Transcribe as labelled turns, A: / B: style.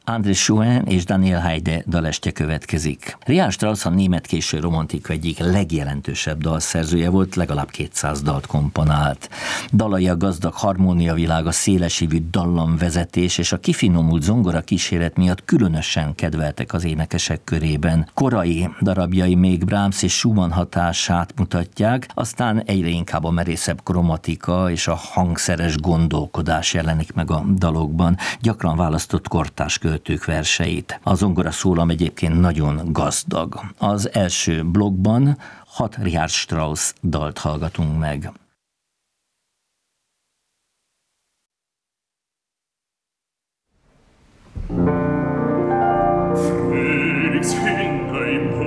A: André Schuen és Daniel Haide dalestje következik. Richard Strauss a német késő romantika egyik legjelentősebb dalszerzője volt, legalább 200 dalt komponált. Dalai a gazdag harmóniavilág, a szélesívű dallamvezetés és a kifinomult zongora kíséret miatt különösen kedveltek az énekesek körében. Korai darabjai még Brahms és Schumann hatását mutatják, aztán egyre inkább a merészebb kromatika és a hangszeres gondolkodás jelenik meg a dalokban, gyakran választott kortárs költők verseit. A zongora szólam egyébként nagyon gazdag. Az első blokkban 6 Richard Strauss dalt hallgatunk meg.